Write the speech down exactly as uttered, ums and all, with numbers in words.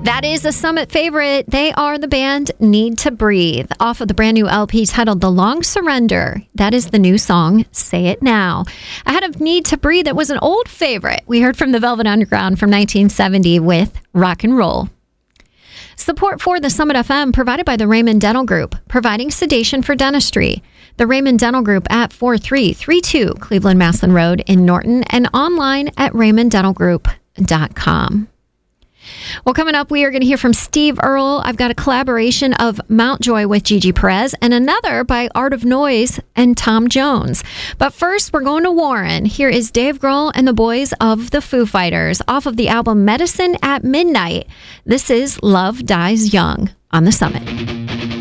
That is a Summit favorite. They are the band Need to Breathe, off of the brand new L P titled The Long Surrender. That is the new song, Say It Now. Ahead of Need to Breathe, it was an old favorite. We heard from the Velvet Underground from nineteen seventy with Rock and Roll. Support for the Summit F M provided by the Raymond Dental Group, providing sedation for dentistry. The Raymond Dental Group at forty-three thirty-two Cleveland Maslin Road in Norton, and online at raymond dental group dot com. Well, coming up, we are going to hear from Steve Earle. I've got a collaboration of Mountjoy with Gigi Perez and another by Art of Noise and Tom Jones. But first, we're going to Warren. Here is Dave Grohl and the Boys of the Foo Fighters off of the album Medicine at Midnight. This is Love Dies Young on the Summit.